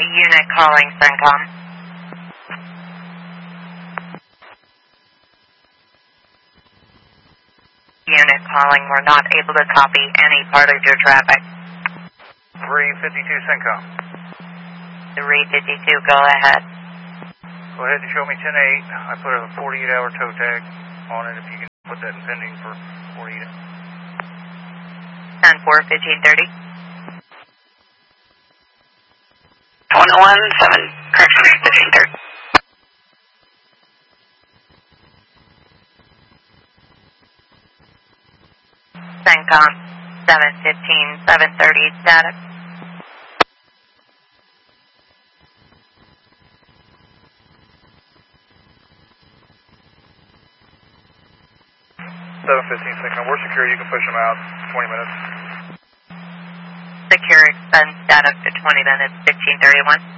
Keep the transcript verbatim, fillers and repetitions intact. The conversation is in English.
unit calling CENTCOM. Unit calling, we're not able to copy any part of your traffic. three fifty-two CENTCOM. three fifty-two, go ahead. Go ahead and show me ten eight. I put a forty-eight hour tow tag on it if you can put that in pending for forty-eight. ten four, fifteen thirty. one oh one, seven, correction, fifteen thirty. CENTCOM, seven fifteen, seven thirty, status. seven fifteen CENTCOM. We're secure. You can push them out twenty minutes. Secure extend status to twenty minutes, fifteen thirty-one.